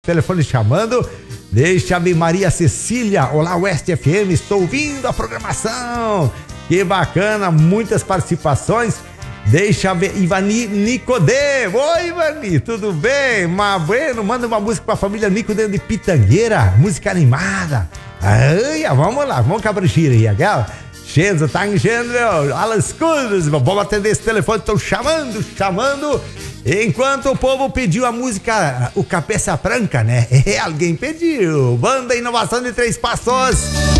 Telefone chamando. Deixa-me, Maria Cecília. Olá, Oeste FM, estou ouvindo a programação. Que bacana, muitas participações. Deixa-me, Ivani Nicodemo. Oi, Ivani, tudo bem? Bueno, manda uma música pra família Nicodemo de Pitangueira, música animada. Ai, vamos lá, vamos cabrigir aí, aquela. Scenzo, Alas Cruz, vamos atender esse telefone, estão chamando. Enquanto o povo pediu a música, o Cabeça Branca, né? Alguém pediu. Banda Inovação de Três Passos.